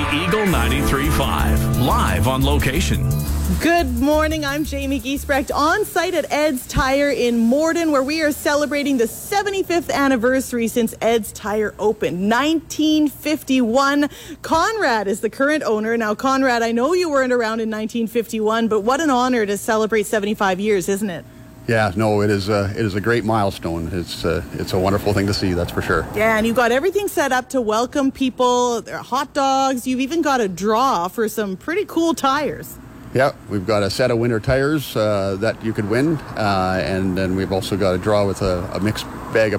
Eagle 93.5, live on location. Good morning, I'm Jamie Giesbrecht on site at Ed's Tire in Morden, where we are celebrating the 75th anniversary since Ed's Tire opened, 1951. Conrad is the current owner. Now, Conrad, I know you weren't around in 1951, but what an honor to celebrate 75 years, isn't it? Yeah, no, it is a great milestone. It's a wonderful thing to see, that's for sure. Yeah, and you've got everything set up to welcome people. There are hot dogs. You've even got a draw for some pretty cool tires. Yeah, we've got a set of winter tires that you could win, and then we've also got a draw with a mixed bag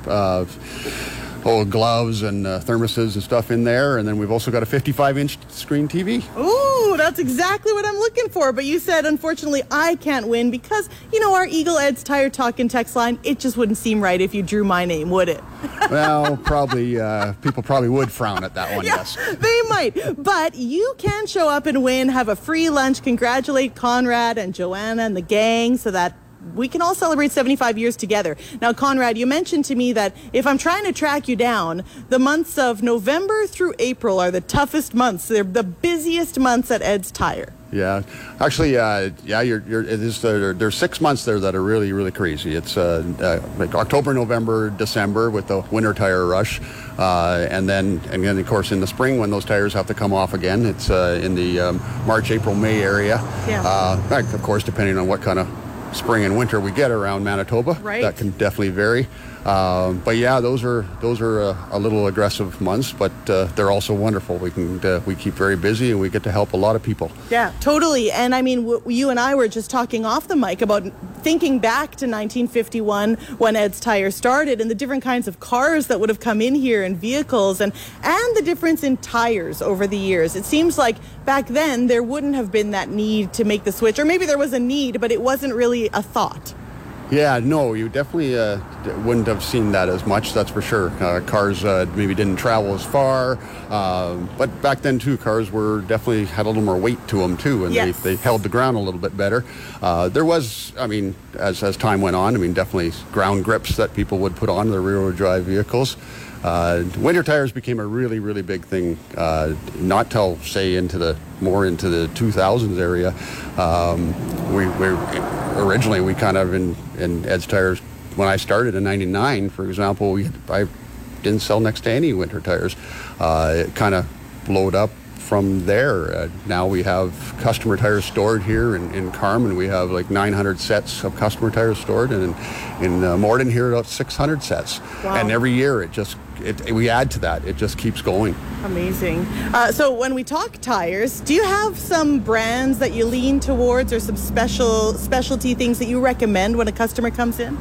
of gloves and thermoses and stuff in there, and then we've also got a 55-inch screen TV. Ooh, that's exactly what I'm looking for. But you said, unfortunately, I can't win because, you know, our Eagle Ed's Tire Talk and Text line, it just wouldn't seem right if you drew my name, would it? Well, probably, people probably would frown at that one, Yeah, yes. they might. But you can show up and win, have a free lunch, congratulate Conrad and Joanna and the gang so that we can all celebrate 75 years together. Now, Conrad, you mentioned to me that if I'm trying to track you down, the months of November through April are the toughest months. They're the busiest months at Ed's Tire. Yeah, actually, there's 6 months there that are really, really crazy. It's like October, November, December with the winter tire rush, and then of course in the spring when those tires have to come off again. It's in the March, April, May area. Yeah. Of course, depending on what kind of spring and winter we get around Manitoba, right. That can definitely vary. But yeah, those are a little aggressive months, but they're also wonderful. We keep very busy and we get to help a lot of people. Yeah, totally. And I mean, you and I were just talking off the mic about thinking back to 1951 when Ed's Tire started and the different kinds of cars that would have come in here and vehicles and the difference in tires over the years. It seems like back then there wouldn't have been that need to make the switch, or maybe there was a need, but it wasn't really a thought. Yeah, no, you definitely wouldn't have seen that as much, that's for sure. Cars maybe didn't travel as far, but back then too, cars definitely had a little more weight to them too, and yes. they held the ground a little bit better. There was, I mean, as time went on, I mean, definitely ground grips that people would put on their rear-wheel drive vehicles. Winter tires became a really, really big thing, not till, say, more into the 2000s area. Originally, we kind of, in Ed's Tires, when I started in 99, for example, I didn't sell next to any winter tires. It kind of blowed up from there. Now we have customer tires stored here in Carman. We have like 900 sets of customer tires stored, and in Morden here about 600 sets. Wow. And every year we add to that. It just keeps going. Amazing. So when we talk tires, do you have some brands that you lean towards or some specialty things that you recommend when a customer comes in?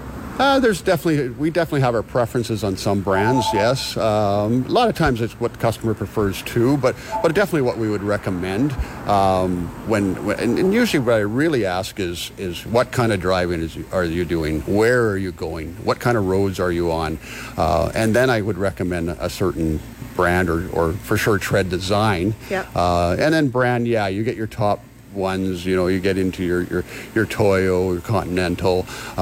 We definitely have our preferences on some brands, yes. A lot of times it's what the customer prefers too, but definitely what we would recommend. And usually what I really ask is what kind of driving are you doing? Where are you going? What kind of roads are you on? And then I would recommend a certain brand or for sure tread design. Yeah. And then brand, yeah, you get your top ones, you get into your Toyo, your Continental,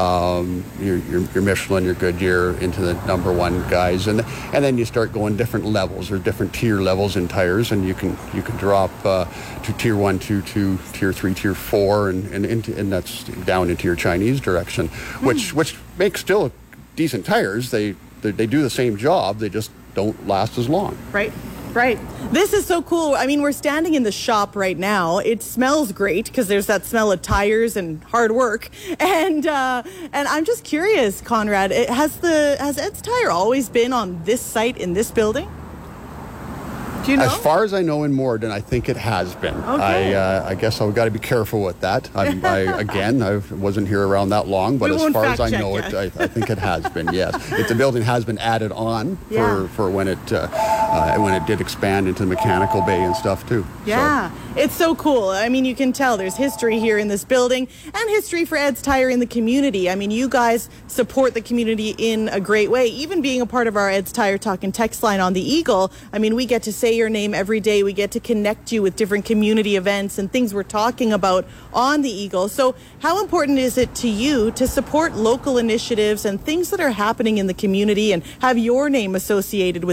your Michelin, your Goodyear, into the number one guys, and then you start going different levels or different tier levels in tires, and you can drop to tier 1, tier 2, tier 3, tier 4, and that's down into your Chinese direction, which makes still decent tires. They do the same job, they just don't last as long. Right. This is so cool. I mean, we're standing in the shop right now. It smells great because there's that smell of tires and hard work. And I'm just curious, Conrad, has Ed's Tire always been on this site in this building? Do you know? As far as I know in Morden, I think it has been. Okay. I guess I've got to be careful with that. I wasn't here around that long, but as far as I know it, I think it has been, yes. The building has been added on for when it did expand into the mechanical bay and stuff too. Yeah, so. It's so cool. I mean, you can tell there's history here in this building and history for Ed's Tire in the community. I mean, you guys support the community in a great way. Even being a part of our Ed's Tire Talk and Text line on the Eagle, I mean, we get to say your name every day. We get to connect you with different community events and things we're talking about on the Eagle. So how important is it to you to support local initiatives and things that are happening in the community and have your name associated with